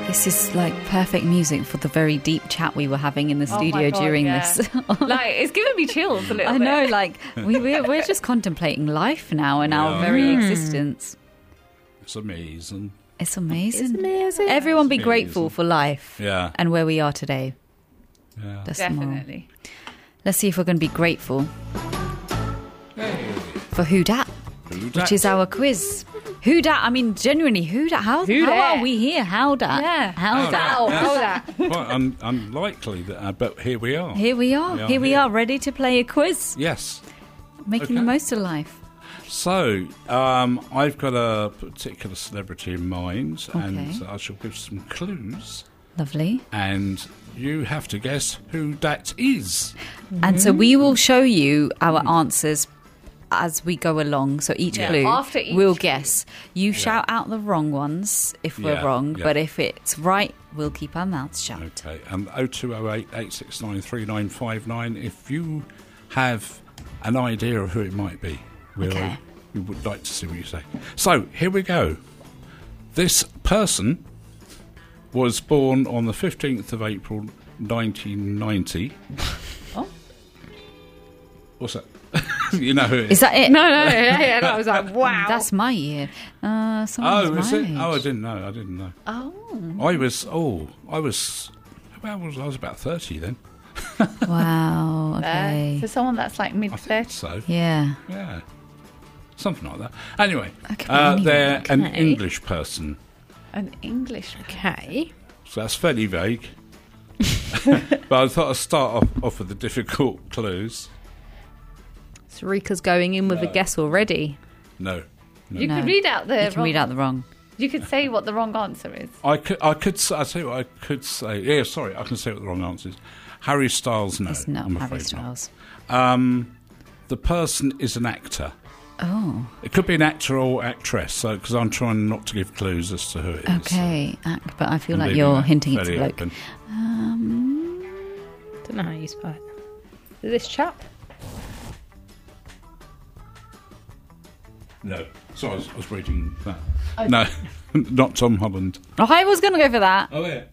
This is like perfect music for the very deep chat we were having in the studio during this. Like, it's giving me chills a little I bit. know, like we're just contemplating life now and our very existence. It's amazing. It's amazing. It's amazing. Everyone be It's grateful amazing. for life Yeah. and where we are today. Yeah. That's the moral. Definitely. Let's see if we're going to be grateful Hey. for Who Dat, Who which is our quiz. Who Dat? I mean, genuinely, who Dat? How dat? are we here? How Dat? Yeah. How Dat? Yes. Quite unlikely, but here we are. Here we are. We are Here we here. are, ready to play a quiz, Yes. making the Okay. most of life. So, I've got a particular celebrity in mind, and Okay. I shall give some clues, Lovely. and you have to guess who that is. And so we will show you our answers as we go along. So each Yeah. clue, After each we'll clue. guess. You shout out the wrong ones if we're Yeah, wrong, yeah. but if it's right, we'll keep our mouths shut. Okay, and 0208 869 3959 if you have an idea of who it might be. Okay. We would like to see what you say. So, here we go. This person was born on the 15th of April 1990. Oh. What's that? You know who it Is that it? No, yeah, I was like, wow. That's my year. Oh, Someone's is my it? age. Oh, I didn't know. Oh. I was about 30 then. Wow. Okay. For someone that's like mid I think 30s. so. Yeah. Yeah. Something like that. Anyway, Okay, anyway, they're an okay. English person. An English. Okay. So that's fairly vague. But I thought I'd start off with the difficult clues. Sarika's going in with a guess already. No. You No. could read out the You can wrong. read out the wrong. You could say what the wrong answer is. I could I'll tell you what I could say. Yeah, sorry, I can say what the wrong answer is. Harry Styles, no. It's not I'm Harry afraid not. Styles. The person is an actor. Oh. It could be an actor or actress, because I'm trying not to give clues as to who it is. Okay. But I feel I'm like leaving you're that hinting it's a fairly bloke. open. Don't know how you spell it. Is this chap? No. Sorry, I was reading that. No, not Tom Holland. Oh, I was going to go for that. Oh, yeah.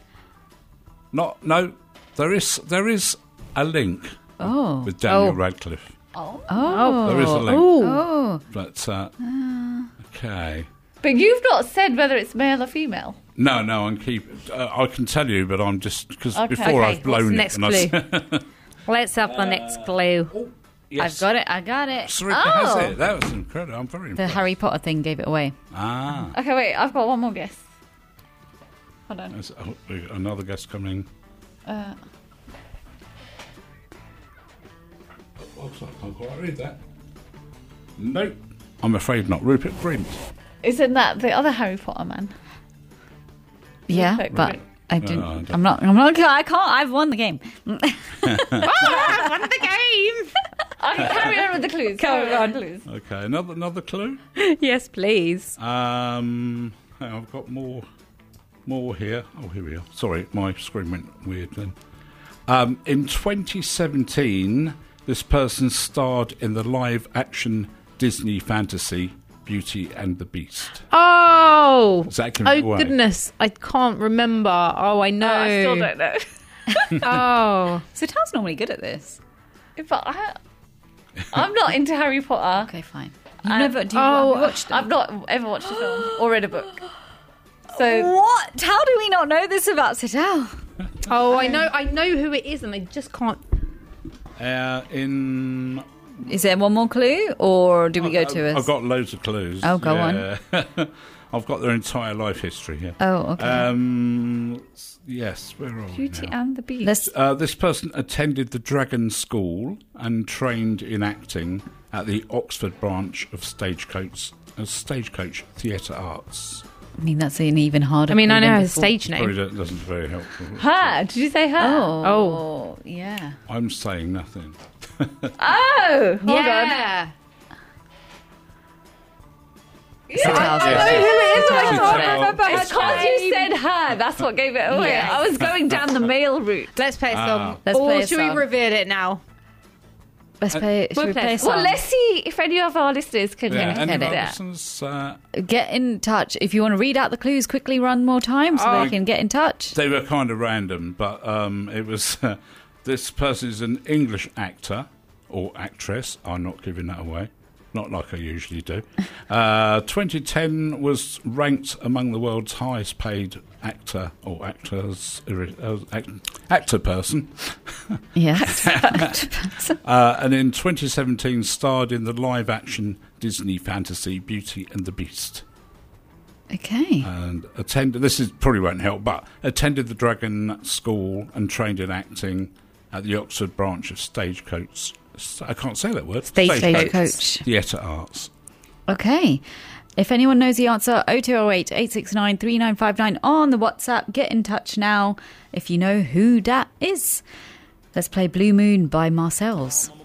No, there is a link Oh. with Daniel Oh. Radcliffe. Oh. There is a link. Oh. But, okay. But you've not said whether it's male or female. No, I'm I can tell you, but I'm just, because Okay. before Okay, I've blown what's it. the next clue? Let's have the next clue. Yes. I got it. Sarika has it. That was incredible. I'm very The impressed. Harry Potter thing gave it away. Ah. Okay, wait. I've got one more guess. Hold on. There's another guest coming. Oh, sorry, I can't quite read that. Nope. I'm afraid not. Rupert Grint. Isn't that the other Harry Potter man? Yeah, Perfect. but I didn't. I don't- I'm not. I can't. I've won the game. Won the game. I can carry on with the clues. Carry on with the clues. Okay, another clue. Yes, please. I've got more here. Oh, here we are. Sorry, my screen went weird then. In 2017, this person starred in the live-action Disney fantasy Beauty and the Beast. Oh. Is that giving it Oh, away? goodness. I can't remember. Oh, I know. I still don't know. Oh. So Tal's normally good at this. But I'm not into Harry Potter. Okay, fine. You never have you watched it? I've not ever watched a film or read a book. So What? How do we not know this about Sital? Oh, I know who it is, and I just can't. Is there one more clue, or do we go to us? I've got loads of clues. Oh, go on. I've got their entire life history here. Oh, okay. Yes, where are we Beauty now? and the Beast. Let's. This person attended the Dragon School and trained in acting at the Oxford branch of Stagecoach Theatre Arts. I mean, that's an even harder. I mean, I clue know than her before. stage name. Probably doesn't very helpful. Her? Did you say her? Oh, yeah. I'm saying nothing. Oh, hold on. Yeah. Sital's I know right. who it is. I Sital. can't remember her. It's because name. you said her. That's what gave it away. Yes. I was going down the male route. Let's play a song. Let's or play a should song. we reveal it now? Let's play. Should we play a song? Well, let's see if any of our listeners can Yeah, any get it. listeners, Get in touch. If you want to read out the clues, quickly run more time so they can get in touch. they were kind of random, but it was this person is an English actor or actress. I'm not giving that away, not like I usually do. 2010 was ranked among the world's highest paid actor or actor person. Yes. And in 2017 starred in the live-action Disney fantasy Beauty and the Beast. Okay. And this is probably won't help, but attended the Dragon School and trained in acting at the Oxford branch of Stagecoach. I can't say that word. Stagecoach. Theatre Arts. Okay. If anyone knows the answer, 0208 869 3959 on the WhatsApp. Get in touch now if you know who that is. Let's play Blue Moon by Marcel's.